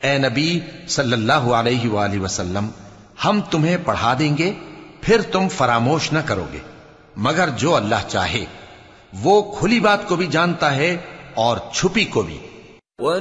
ए नबी सल्लल्लाहु अलैहि वसल्लम, हम तुम्हें पढ़ा देंगे, फिर तुम फरामोश न करोगे, मगर जो अल्लाह चाहे। वो खुली बात को भी जानता है और छुपी को भी।